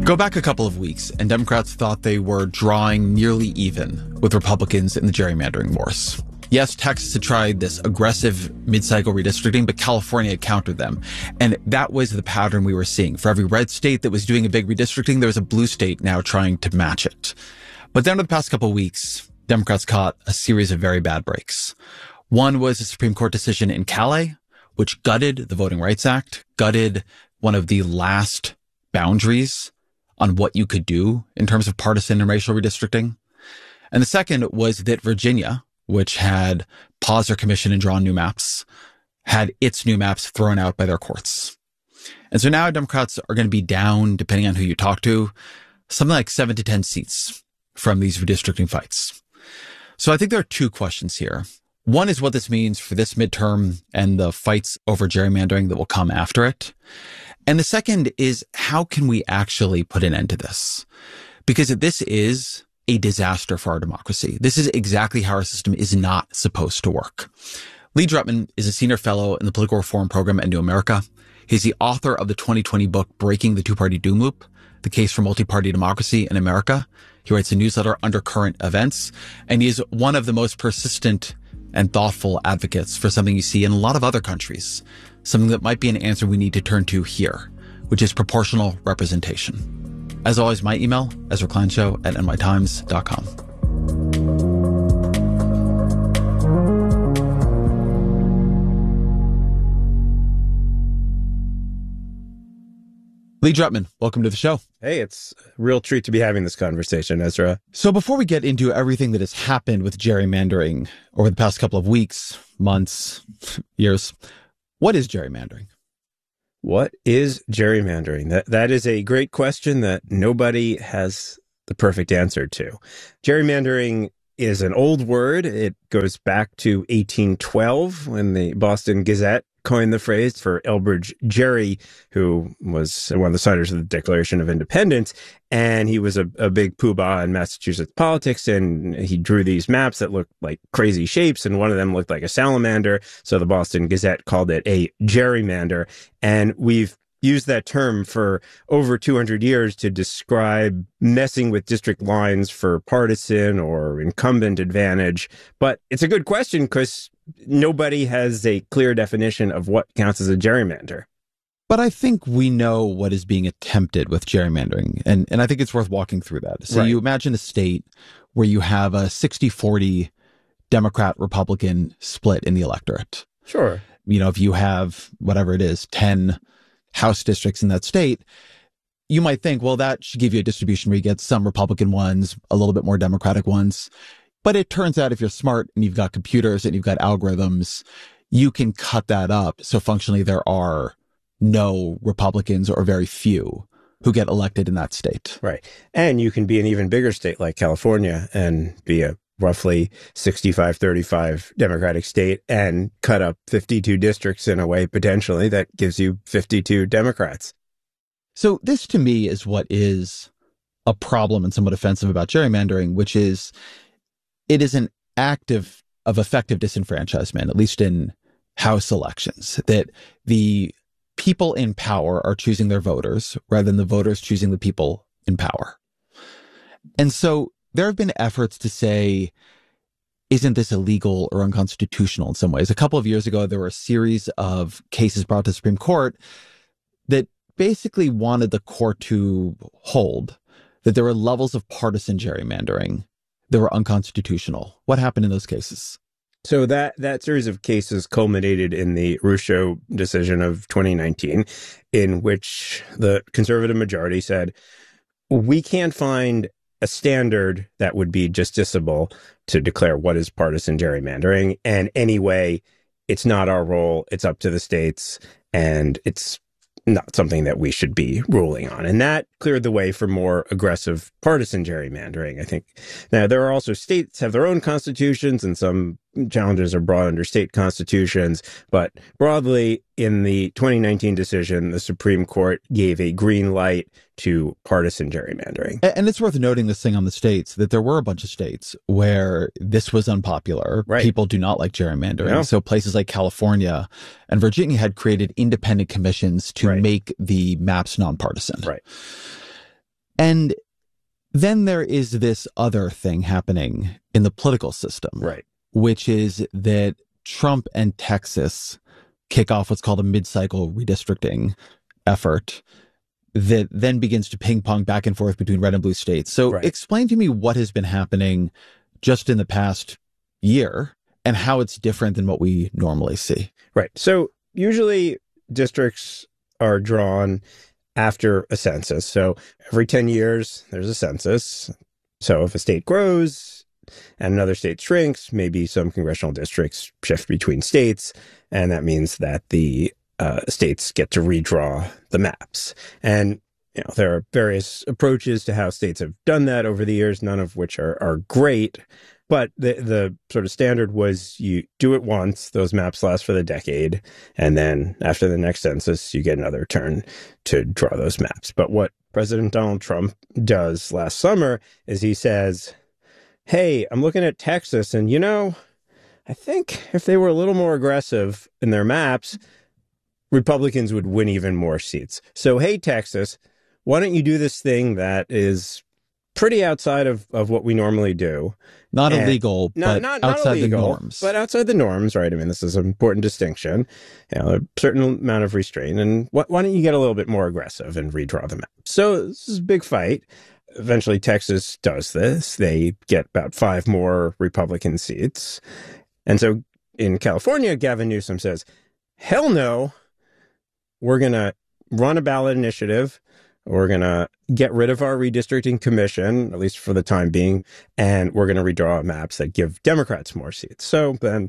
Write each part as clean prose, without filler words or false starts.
Go back a couple of weeks, and Democrats thought they were drawing nearly even with Republicans in the gerrymandering wars. Yes, Texas had tried this aggressive mid-cycle redistricting, but California had countered them. And that was the pattern we were seeing. For every red state that was doing a big redistricting, there was a blue state now trying to match it. But then over the past couple of weeks, Democrats caught a series of very bad breaks. One was a Supreme Court decision in Calais, which gutted the Voting Rights Act, gutted one of the last boundaries on what you could do in terms of partisan and racial redistricting. And the second was that Virginia, which had paused their commission and drawn new maps, had its new maps thrown out by their courts. And so now Democrats are going to be down, depending on who you talk to, something like 7 to 10 seats from these redistricting fights. So I think there are two questions here. One is what this means for this midterm and the fights over gerrymandering that will come after it. And the second is, how can we actually put an end to this? Because this is a disaster for our democracy. This is exactly how our system is not supposed to work. Lee Drutman is a senior fellow in the Political Reform Program at New America. He's the author of the 2020 book, Breaking the Two-Party Doom Loop, The Case for Multi-Party Democracy in America. He writes a newsletter, Undercurrent Events, and he is one of the most persistent and thoughtful advocates for something you see in a lot of other countries, something that might be an answer we need to turn to here, which is proportional representation. As always, my email, EzraKleinShow@nytimes.com. Lee Drutman, welcome to the show. Hey, it's a real treat to be having this conversation, Ezra. So before we get into everything that has happened with gerrymandering over the past couple of weeks, months, years, what is gerrymandering? What is gerrymandering? That is a great question that nobody has the perfect answer to. Gerrymandering is an old word. It goes back to 1812 when the Boston Gazette coined the phrase for Elbridge Gerry, who was one of the signers of the Declaration of Independence. And he was a big poobah in Massachusetts politics. And he drew these maps that looked like crazy shapes. And one of them looked like a salamander. So the Boston Gazette called it a gerrymander. And we've used that term for over 200 years to describe messing with district lines for partisan or incumbent advantage. But it's a good question because nobody has a clear definition of what counts as a gerrymander. But I think we know what is being attempted with gerrymandering. And I think it's worth walking through that. So You imagine a state where you have a 60-40 Democrat-Republican split in the electorate. Sure. You know, if you have, whatever it is, 10 House districts in that state, you might think, well, that should give you a distribution where you get some Republican ones, a little bit more Democratic ones. But it turns out if you're smart and you've got computers and you've got algorithms, you can cut that up. So functionally, there are no Republicans or very few who get elected in that state. Right. And you can be an even bigger state like California and be a roughly 65-35 Democratic state and cut up 52 districts in a way potentially that gives you 52 Democrats. So this to me is what is a problem and somewhat offensive about gerrymandering, which is it is an act of effective disenfranchisement, at least in House elections, that the people in power are choosing their voters rather than the voters choosing the people in power. And so there have been efforts to say, isn't this illegal or unconstitutional in some ways? A couple of years ago, there were a series of cases brought to the Supreme Court that basically wanted the court to hold that there were levels of partisan gerrymandering that were unconstitutional. What happened in those cases? So that series of cases culminated in the Rucho decision of 2019, in which the conservative majority said, we can't find a standard that would be justiciable to declare what is partisan gerrymandering. And anyway, it's not our role. It's up to the states. And it's not something that we should be ruling on. And that cleared the way for more aggressive partisan gerrymandering, I think. Now, there are also states have their own constitutions, and some challenges are brought under state constitutions. But broadly, in the 2019 decision, the Supreme Court gave a green light to partisan gerrymandering. And it's worth noting this thing on the states, that there were a bunch of states where this was unpopular. Right. People do not like gerrymandering. Yeah. So places like California and Virginia had created independent commissions to Right. make the maps nonpartisan. Right. And then there is this other thing happening in the political system, Right. which is that Trump and Texas kick off what's called a mid-cycle redistricting effort that then begins to ping pong back and forth between red and blue states. So explain to me what has been happening just in the past year and how it's different than what we normally see. Right. So usually districts are drawn after a census. So every 10 years, there's a census. So if a state grows and another state shrinks, maybe some congressional districts shift between states. And that means that the states get to redraw the maps. And there are various approaches to how states have done that over the years, none of which are great. But the sort of standard was you do it once, those maps last for the decade, and then after the next census, you get another turn to draw those maps. But what President Donald Trump does last summer is he says, hey, I'm looking at Texas, and I think if they were a little more aggressive in their maps, Republicans would win even more seats. So, hey, Texas, why don't you do this thing that is pretty outside of what we normally do? Not illegal, but outside the norms. But outside the norms, right? I mean, this is an important distinction. A certain amount of restraint. And why don't you get a little bit more aggressive and redraw the map? So this is a big fight. Eventually, Texas does this. They get about 5 more Republican seats. And so in California, Gavin Newsom says, hell no, we're going to run a ballot initiative. We're going to get rid of our redistricting commission, at least for the time being, and we're going to redraw maps that give Democrats more seats. So then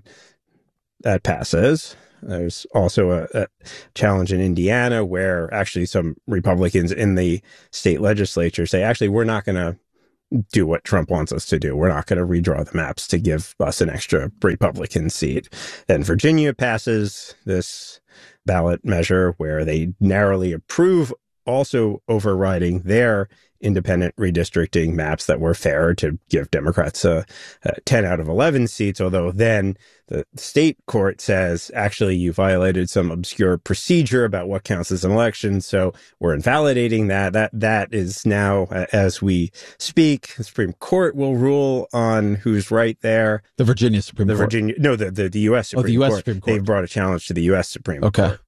that passes. There's also a challenge in Indiana where actually some Republicans in the state legislature say, actually, we're not going to do what Trump wants us to do. We're not going to redraw the maps to give us an extra Republican seat. Then Virginia passes this ballot measure where they narrowly approve also overriding their independent redistricting maps that were fair to give Democrats 10 out of 11 seats, although then the state court says, actually, you violated some obscure procedure about what counts as an election, so we're invalidating that. That is now, as we speak, the Supreme Court will rule on who's right there. The Virginia Supreme Court? The U.S. Supreme Court. The U.S. Supreme Court. They've brought a challenge to the U.S. Supreme Court. Okay.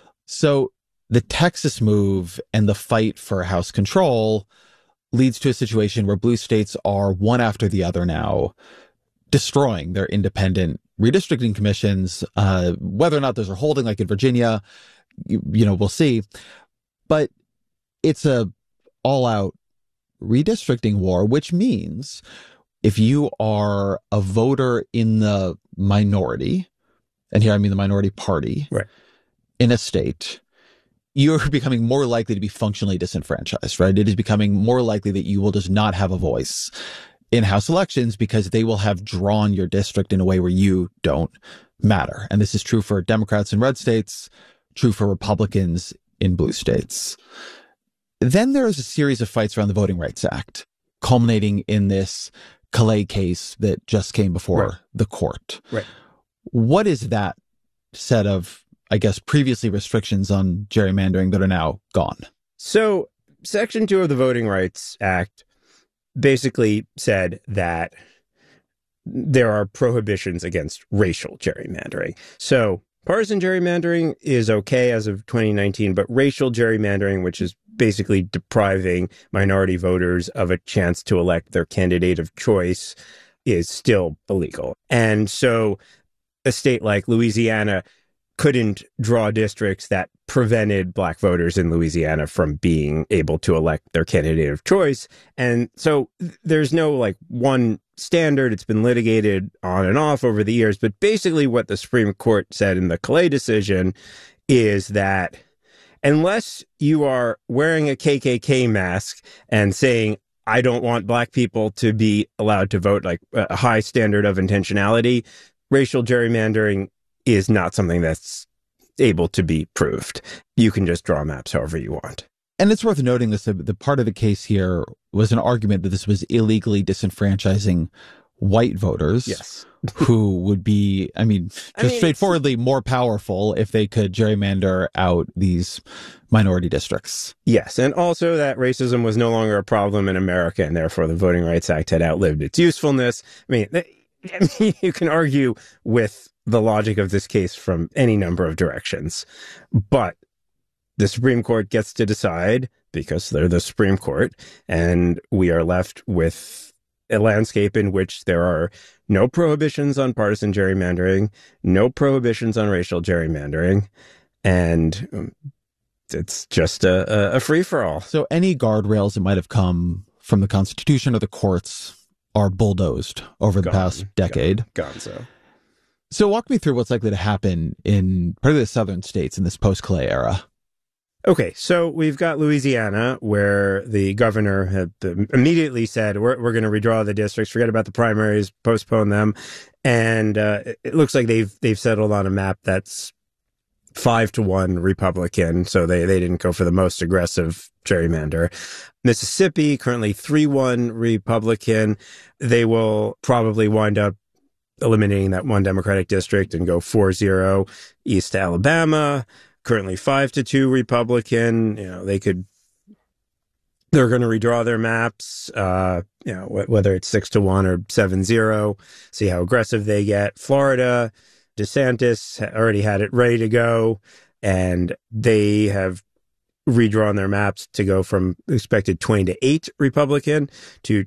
So the Texas move and the fight for House control leads to a situation where blue states are one after the other now destroying their independent redistricting commissions. Whether or not those are holding, like in Virginia, we'll see. But it's a all-out redistricting war, which means if you are a voter in the minority, and here I mean the minority party, right, in a state, you're becoming more likely to be functionally disenfranchised, right? It is becoming more likely that you will just not have a voice in House elections because they will have drawn your district in a way where you don't matter. And this is true for Democrats in red states, true for Republicans in blue states. Then there is a series of fights around the Voting Rights Act, culminating in this Calais case that just came before the court. Right. What is that set of, I guess, previously restrictions on gerrymandering that are now gone? So Section 2 of the Voting Rights Act basically said that there are prohibitions against racial gerrymandering. So partisan gerrymandering is okay as of 2019, but racial gerrymandering, which is basically depriving minority voters of a chance to elect their candidate of choice, is still illegal. And so a state like Louisiana couldn't draw districts that prevented Black voters in Louisiana from being able to elect their candidate of choice. And so there's no one standard. It's been litigated on and off over the years. But basically what the Supreme Court said in the Calais decision is that unless you are wearing a KKK mask and saying, I don't want Black people to be allowed to vote, like a high standard of intentionality, racial gerrymandering is not something that's able to be proved. You can just draw maps however you want. And it's worth noting this, the part of the case here was an argument that this was illegally disenfranchising white voters. Yes. Who would be, straightforwardly more powerful if they could gerrymander out these minority districts. Yes, and also that racism was no longer a problem in America, and therefore the Voting Rights Act had outlived its usefulness. You can argue with the logic of this case from any number of directions, but the Supreme Court gets to decide because they're the Supreme Court, and we are left with a landscape in which there are no prohibitions on partisan gerrymandering, no prohibitions on racial gerrymandering, and it's just a free-for-all. So any guardrails that might have come from the Constitution or the courts are bulldozed over the past decade. Gonzo. So walk me through what's likely to happen in particularly the southern states in this post-Clay era. Okay, so we've got Louisiana, where the governor had immediately said, we're going to redraw the districts, forget about the primaries, postpone them. And it looks like they've settled on a map that's 5-1 Republican, so they didn't go for the most aggressive gerrymander. Mississippi, currently 3-1 Republican. They will probably wind up eliminating that one Democratic district and go 4-0 East Alabama. Currently 5-2 Republican. They're going to redraw their maps, whether it's 6-1 or 7-0, see how aggressive they get. Florida, DeSantis already had it ready to go, and they have redrawn their maps to go from expected 20-8 Republican to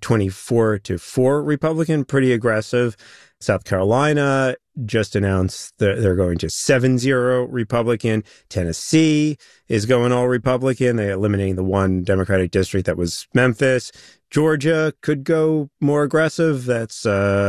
24-4 Republican, pretty aggressive. South Carolina just announced that they're going to 7-0 Republican. Tennessee is going all Republican. They're eliminating the one Democratic district that was Memphis. Georgia could go more aggressive. That's,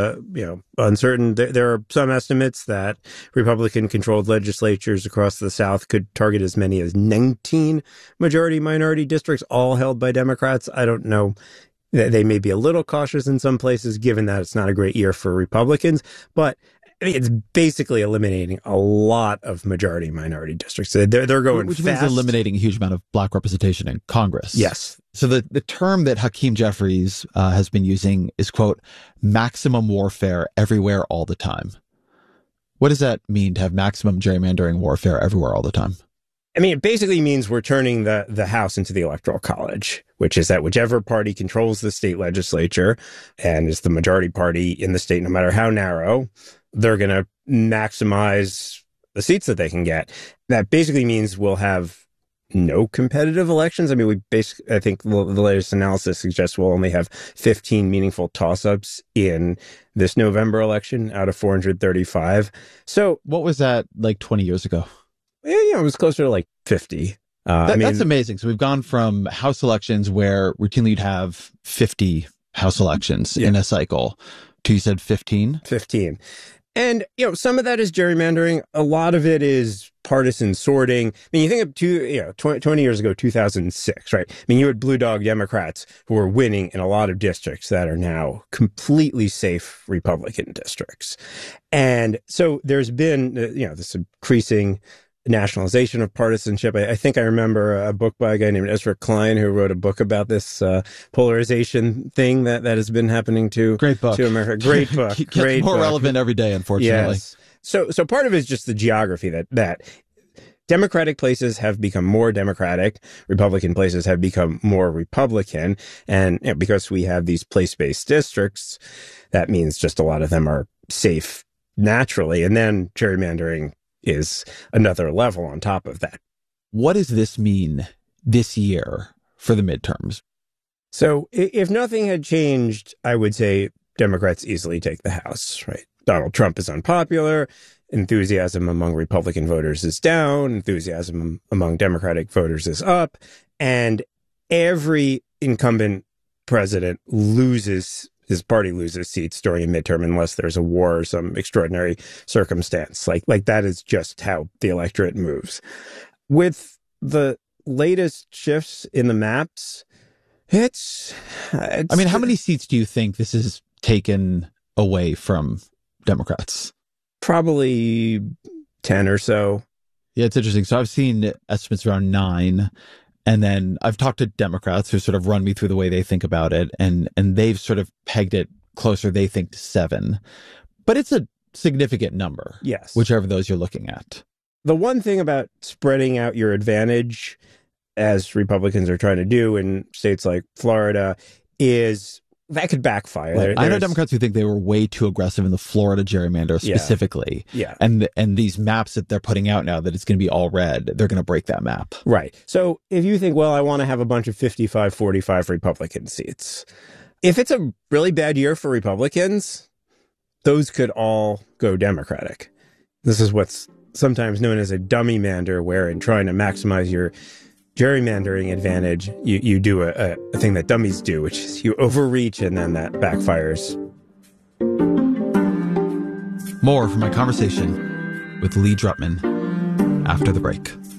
uncertain. There are some estimates that Republican-controlled legislatures across the South could target as many as 19 majority-minority districts, all held by Democrats. I don't know. They may be a little cautious in some places, given that it's not a great year for Republicans, but it's basically eliminating a lot of majority-minority districts. They're going Which fast. means eliminating a huge amount of black representation in Congress. Yes. So the term that Hakeem Jeffries has been using is, quote, maximum warfare everywhere all the time. What does that mean to have maximum gerrymandering warfare everywhere all the time? It basically means we're turning the House into the Electoral College, which is that whichever party controls the state legislature and is the majority party in the state, no matter how narrow, they're going to maximize the seats that they can get. That basically means we'll have no competitive elections. I think the latest analysis suggests we'll only have 15 meaningful toss-ups in this November election out of 435. So what was that like 20 years ago? It was closer to like 50. That's amazing. So we've gone from House elections where routinely you'd have 50 House elections in a cycle to, you said 15? 15. And, some of that is gerrymandering. A lot of it is partisan sorting. You think of 20 years ago, 2006, right? You had blue dog Democrats who were winning in a lot of districts that are now completely safe Republican districts. And so there's been, this increasing nationalization of partisanship. I think I remember a book by a guy named Ezra Klein who wrote a book about this polarization thing that has been happening to America. Great book. Gets more relevant every day, unfortunately. Yes. So part of it is just the geography that Democratic places have become more Democratic, Republican places have become more Republican, and because we have these place-based districts, that means just a lot of them are safe naturally, and then gerrymandering is another level on top of that. What does this mean this year for the midterms? So if nothing had changed, I would say Democrats easily take the House, right? Donald Trump is unpopular. Enthusiasm among Republican voters is down. Enthusiasm among Democratic voters is up. And every incumbent president his party loses seats during a midterm unless there's a war or some extraordinary circumstance. Like that is just how the electorate moves. With the latest shifts in the maps, it's how many seats do you think this has taken away from Democrats? Probably 10 or so. Yeah, it's interesting. So I've seen estimates around 9. And then I've talked to Democrats who sort of run me through the way they think about it. And they've sort of pegged it closer, they think, to 7. But it's a significant number. Yes. Whichever of those you're looking at. The one thing about spreading out your advantage, as Republicans are trying to do in states like Florida, is that could backfire. Right. I know Democrats who think they were way too aggressive in the Florida gerrymander specifically. Yeah. And these maps that they're putting out now that it's going to be all red, they're going to break that map. Right. So if you think, well, I want to have a bunch of 55-45 Republican seats, if it's a really bad year for Republicans, those could all go Democratic. This is what's sometimes known as a dummy mander, where in trying to maximize your gerrymandering advantage, you do a thing that dummies do, which is you overreach and then that backfires. More from my conversation with Lee Drutman after the break.